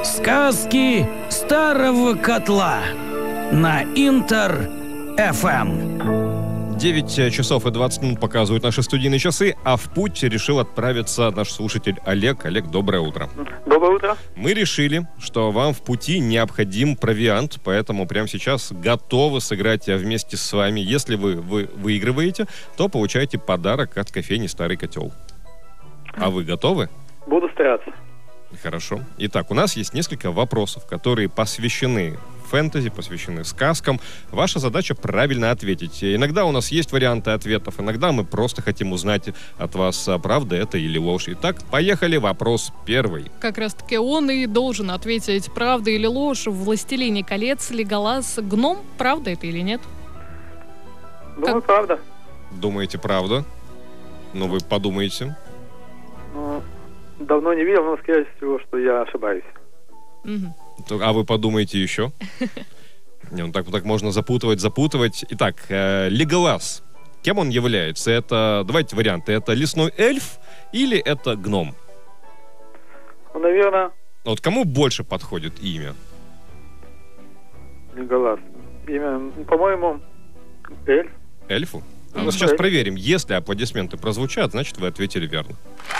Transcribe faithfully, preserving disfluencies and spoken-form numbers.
Сказки старого котла на Интер эф эм. девять часов и двадцать минут показывают наши студийные часы, а в путь решил отправиться наш слушатель Олег. Олег, доброе утро. Доброе утро. Мы решили, что вам в пути необходим провиант, поэтому прямо сейчас готовы сыграть вместе с вами. Если вы, вы выигрываете, то получаете подарок от кофейни «Старый котел». А вы готовы? Буду стараться. Хорошо. Итак, у нас есть несколько вопросов, которые посвящены фэнтези, посвящены сказкам. Ваша задача правильно ответить. Иногда у нас есть варианты ответов, иногда мы просто хотим узнать от вас, правда это или ложь. Итак, поехали. Вопрос первый. Как раз-таки он и должен ответить, правда или ложь. В «Властелине колец» Леголас гном, правда это или нет? Думаю, Как? правда. Думаете, правда? Ну, вы подумаете. Ну, давно не видел, но, скорее всего, что я ошибаюсь. Мгм. А вы подумаете еще? Не, ну так, так можно запутывать, запутывать. Итак, э, Леголас. Кем он является? Это, давайте варианты. Это лесной эльф или это гном? Ну, наверное, Вот кому больше подходит имя? Леголас. Имя, ну, по-моему, эльф. Эльфу? А Ну, мы сейчас эльф. проверим. Если аплодисменты прозвучат, значит, вы ответили верно.